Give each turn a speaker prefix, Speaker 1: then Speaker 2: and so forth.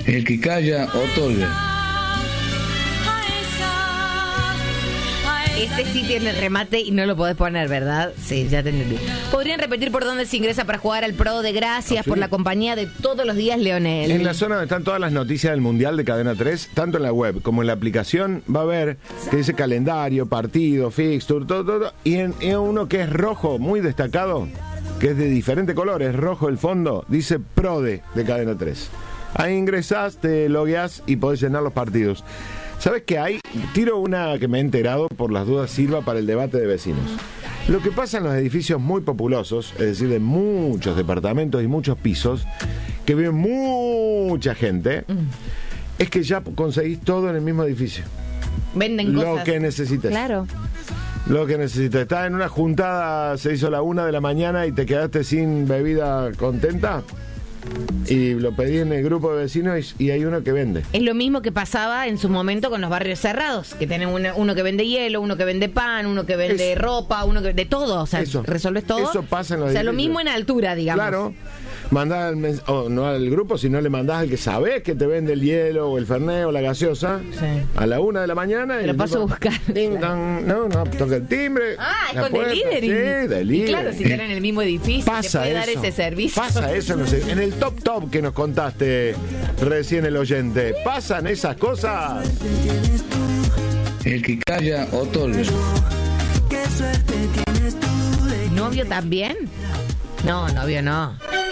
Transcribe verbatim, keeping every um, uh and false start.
Speaker 1: El que calla, otorga.
Speaker 2: Este sí tiene remate y no lo podés poner, ¿verdad? Sí, ya te entendí. ¿Podrían repetir por dónde se ingresa para jugar al Pro de Gracias
Speaker 3: Ah, sí.
Speaker 2: por la compañía de todos los días, Leonel?
Speaker 3: En la zona donde están todas las noticias del Mundial de Cadena tres, tanto en la web como en la aplicación, va a ver que dice calendario, partido, fixture, todo, todo. Y en, en uno que es rojo, muy destacado, que es de diferentes colores, rojo el fondo, dice Prode de Cadena tres. Ahí ingresás, te logueás y podés llenar los partidos. ¿Sabes qué hay? Tiro una que me he enterado, por las dudas sirva para el debate de vecinos. Lo que pasa en los edificios muy populosos, es decir, de muchos departamentos y muchos pisos, que vive mucha gente, mm. es que ya conseguís todo en el mismo edificio.
Speaker 2: Venden
Speaker 3: Lo
Speaker 2: cosas.
Speaker 3: que necesites.
Speaker 2: Claro.
Speaker 3: Lo que necesites. Estás en una juntada, se hizo la una de la mañana y te quedaste sin bebida contenta. Y lo pedí en el grupo de vecinos y, y hay uno que vende.
Speaker 2: Es lo mismo que pasaba en su momento con los barrios cerrados, que tienen uno, uno que vende hielo, uno que vende pan, uno que vende es, ropa, uno que de todo, o sea, eso, resolves todo.
Speaker 3: Eso pasa en los
Speaker 2: O sea,
Speaker 3: edificios.
Speaker 2: lo mismo en altura, digamos.
Speaker 3: Claro. Mandás al mens- oh, no al grupo, sino le mandás al que sabés que te vende el hielo o el fernet o la gaseosa sí. a la una de la mañana.
Speaker 2: Te lo paso a buscar.
Speaker 3: Ding, dang, no, no, toca el timbre.
Speaker 2: Ah, es con puerta. Delivery.
Speaker 3: Sí, delivery.
Speaker 2: Y claro, si están en el mismo edificio,
Speaker 3: pasa
Speaker 2: te puede
Speaker 3: eso,
Speaker 2: dar ese servicio.
Speaker 3: Pasa eso, no sé, en el top top que nos contaste recién el oyente. ¿Pasan esas cosas?
Speaker 1: El que calla, otorga.
Speaker 2: ¿Novio también? No, novio no.